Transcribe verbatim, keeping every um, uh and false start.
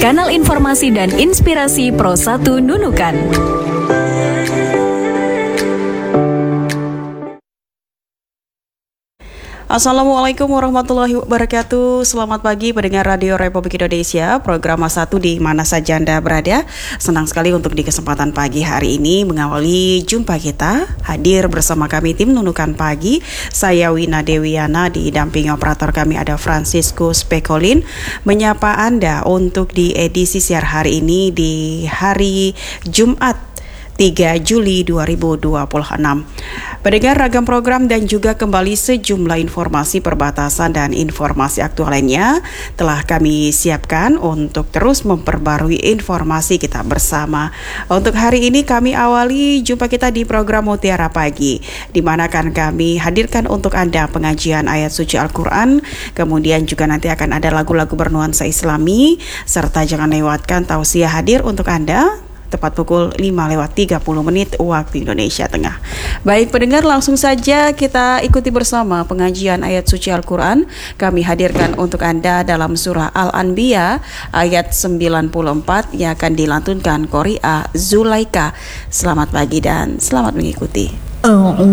kanal informasi dan inspirasi Pro satu Nunukan. Assalamualaikum warahmatullahi wabarakatuh. Selamat pagi pendengar Radio Republik Indonesia, program satu di mana saja Anda berada. Senang sekali untuk di kesempatan pagi hari ini mengawali jumpa kita. Hadir bersama kami tim Nunukan Pagi. Saya Wina Dewiana, didampingi operator kami ada Francisco Spekolin. Menyapa Anda untuk di edisi siar hari ini di hari Jumat tiga Juli dua ribu dua puluh enam. Pendengar, ragam program dan juga kembali sejumlah informasi perbatasan dan informasi aktual lainnya telah kami siapkan untuk terus memperbarui informasi kita bersama. Untuk hari ini kami awali jumpa kita di program Mutiara Pagi, di mana akan kami hadirkan untuk Anda pengajian ayat suci Al-Quran, kemudian juga nanti akan ada lagu-lagu bernuansa Islami, serta jangan lewatkan tausiah hadir untuk Anda tepat pukul lima lewat tiga puluh menit waktu Indonesia Tengah. Baik pendengar, langsung saja kita ikuti bersama pengajian ayat suci Al-Quran. Kami hadirkan untuk Anda dalam surah Al-Anbiya ayat sembilan puluh empat yang akan dilantunkan Qori'ah Zulaika. Selamat pagi dan selamat mengikuti.